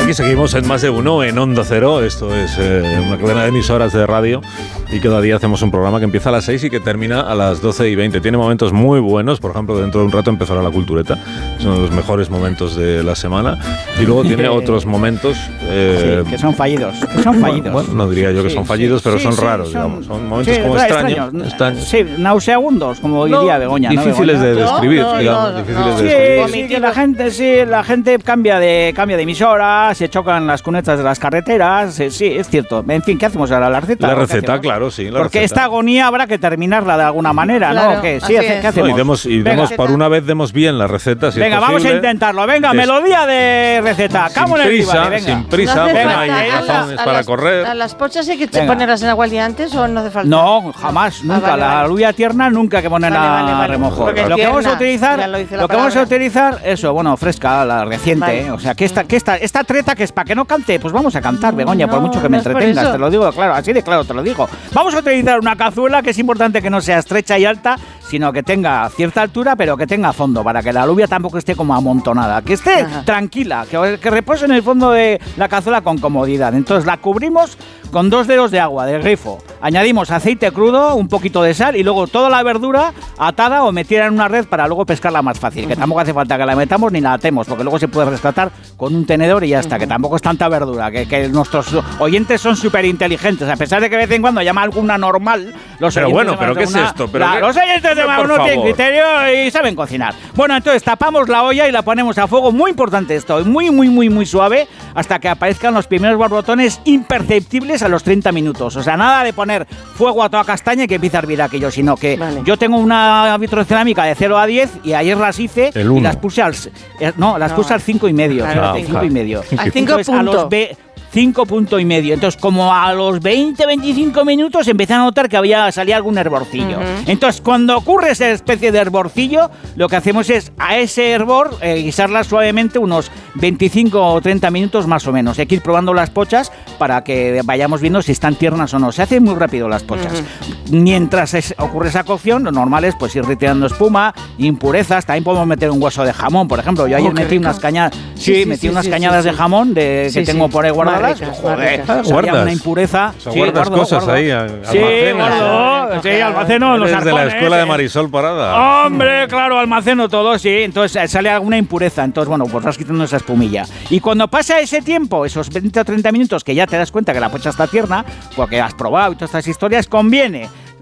Aquí seguimos en Más de Uno, en Onda Cero. Esto es una cadena de emisoras de radio y cada día hacemos un programa que empieza a las 6 y que termina a las 12:20. Tiene momentos muy buenos, por ejemplo, dentro de un rato empezará la cultureta. Son los mejores momentos de la semana. Y luego tiene otros momentos... que son fallidos. Que son fallidos. Bueno, no diría yo que son fallidos, pero son raros, digamos. Son momentos como extraños. Sí, nauseabundos, como diría Begoña. Difíciles de describir, digamos. Difíciles de describir. Sí, que la gente cambia de emisora, se chocan las cunetas de las carreteras, sí, es cierto. En fin, ¿qué hacemos ahora? ¿La receta? La receta, claro, sí. Porque esta agonía habrá que terminarla de alguna manera, claro, ¿no? ¿Qué? Sí, ¿qué hacemos? Y demos por una vez demos bien la receta, si venga, es posible. vamos a intentarlo. Venga, melodía de receta. Sin prisa, porque no hay razones para correr. ¿A las pochas hay que ponerlas en agua antes o no hace falta? No, jamás, nunca. La alubia tierna nunca hay que ponerla a remojo. Lo que vamos a utilizar, eso, bueno, fresca, la reciente. O sea, que esta treta que es para que no cante, pues vamos a cantar, Begoña, por mucho que me entretengas, te lo digo claro, así de claro te lo digo. Vamos a utilizar una cazuela que es importante que no sea estrecha y alta, sino que tenga cierta altura, pero que tenga fondo, para que la alubia tampoco esté como amontonada, que esté tranquila, que repose en el fondo de la cazuela con comodidad. Entonces la cubrimos con 2 dedos de agua, de grifo. Añadimos aceite crudo, un poquito de sal y luego toda la verdura atada o metida en una red para luego pescarla más fácil, que tampoco hace falta que la metamos ni la atemos, porque luego se puede rescatar con un tenedor y ya está, que tampoco es tanta verdura, que nuestros oyentes son súper inteligentes, a pesar de que de vez en cuando llama alguna normal, pero bueno, ¿pero qué es esto? Los oyentes de Uno tienen criterio y saben cocinar. Bueno, entonces tapamos la olla y la ponemos a fuego, muy importante esto, muy suave, hasta que aparezcan los primeros borbotones imperceptibles a los 30 minutos. O sea, nada de poner fuego a toda castaña y que empiece a hervir aquello, sino que yo tengo una vitrocerámica de 0 a 10 y ayer las hice y las puse al 5,5. Claro, 5,5. A 5 puntos. 5,5. Entonces, como a los 20-25 minutos empecé a notar que salía algún hervorcillo. Entonces, cuando ocurre esa especie de hervorcillo, lo que hacemos es a ese hervor guisarla suavemente unos 25 o 30 minutos más o menos. Hay que ir probando las pochas para que vayamos viendo si están tiernas o no. Se hacen muy rápido las pochas. Mientras ocurre esa cocción, lo normal es pues ir retirando espuma, impurezas. También podemos meter un hueso de jamón, por ejemplo. Yo ayer metí unas cañadas, metí unas cañadas de jamón que tengo por ahí guardadas. Guardas una impureza. Guardas cosas ahí, almaceno los arcones. De la escuela de Marisol Parada. Hombre, claro, almaceno todo, sí. Entonces sale alguna impureza. Entonces, bueno, pues vas quitando esa espumilla. Y cuando pasa ese tiempo, esos 20 o 30 minutos, que ya te das cuenta que la pocha está tierna, porque has probado y todas estas historias, conviene